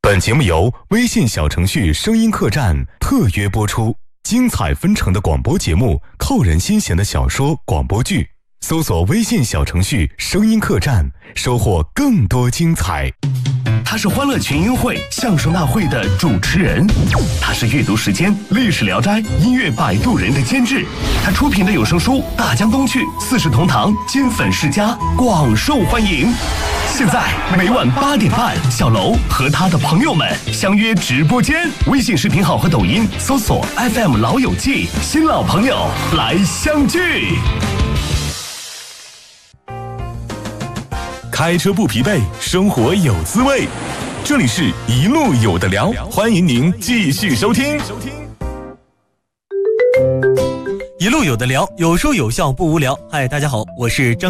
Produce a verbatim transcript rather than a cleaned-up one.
本节目由微信小程序声音客栈特约播出，精彩纷呈的广播节目，扣人心弦的小说广播剧，搜索微信小程序声音客栈，收获更多精彩。 他是欢乐群英会相声大会的主持人，他是阅读时间历史聊斋音乐摆渡人的监制，他出品的有声书《大江东去》四世同堂金粉世家广受欢迎。现在每晚八点半，小楼和他的朋友们相约直播间，微信视频号和抖音搜索 F M 老友记，新老朋友来相聚。 开车不疲惫，生活有滋味。这里是一路有的聊，欢迎您继续收听。 一路有的聊，有说有笑不无聊。嗨，大家好，我是张